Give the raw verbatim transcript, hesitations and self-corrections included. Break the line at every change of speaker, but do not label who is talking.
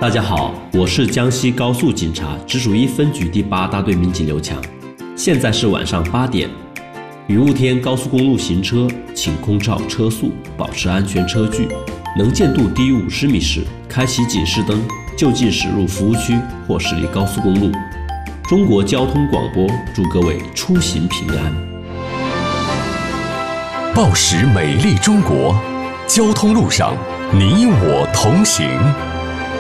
大家好，我是江西高速警察直属一分局第八大队民警刘强。现在是晚上八点，雨雾天高速公路行车，请空照车速，保持安全车距，能见度低于五十米时，开启警示灯，就近驶入服务区或驶离高速公路。中国交通广播祝各位出行平安。
报时美丽中国，交通路上你我同行。